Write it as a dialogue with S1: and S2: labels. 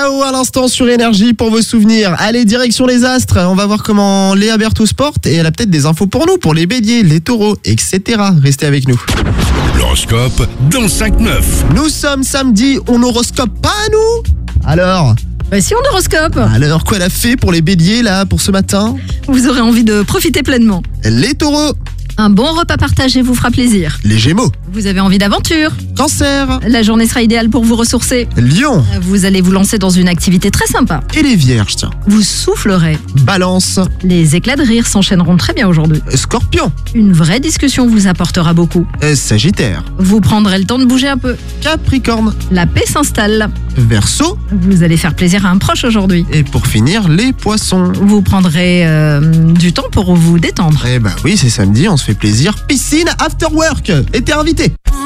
S1: Ciao à l'instant sur Énergie pour vos souvenirs. Allez, direction les astres. On va voir comment Léa Berthaud se porte et elle a peut-être des infos pour nous, pour les béliers, les taureaux, etc. Restez avec nous.
S2: L'horoscope dans le 5-9.
S1: Nous sommes samedi, on horoscope pas nous? Alors,
S3: Si on horoscope,
S1: quoi elle a fait pour les béliers là, pour ce matin?
S3: vous aurez envie de profiter pleinement.
S1: Les taureaux,
S3: Un bon repas partagé vous fera plaisir.
S1: les gémeaux,
S3: Vous avez envie d'aventure.
S1: cancer,
S3: La journée sera idéale pour vous ressourcer.
S1: lion
S3: Vous allez vous lancer dans une activité très sympa.
S1: et les vierges, tiens.
S3: Vous soufflerez.
S1: Balance,
S3: Les éclats de rire s'enchaîneront très bien aujourd'hui.
S1: scorpion,
S3: Une vraie discussion vous apportera beaucoup.
S1: sagittaire,
S3: Vous prendrez le temps de bouger un peu.
S1: capricorne,
S3: La paix s'installe.
S1: verseau
S3: Vous allez faire plaisir à un proche aujourd'hui.
S1: et pour finir, les poissons.
S3: Vous prendrez du temps pour vous détendre.
S1: Eh bah oui, c'est samedi, on se fait plaisir. Piscine after work. Et t'es invité.